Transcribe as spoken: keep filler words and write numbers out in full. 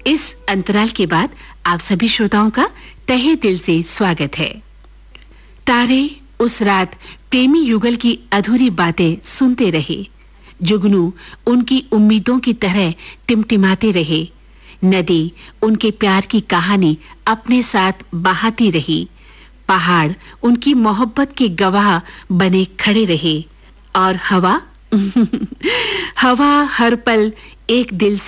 इस अंतराल के बाद आप सभी श्रोताओं का तहे दिल से स्वागत है। तारे उस रात प्रेमी युगल की अधूरी बातें सुनते रहे। जुगनू उनकी उम्मीदों की तरह टिमटिमाते रहे। नदी उनके प्यार की कहानी अपने साथ बहाती रही। पहाड़ उनकी मोहब्बत के गवाह बने खड़े रहे और हवा हवा हर पल एक दिल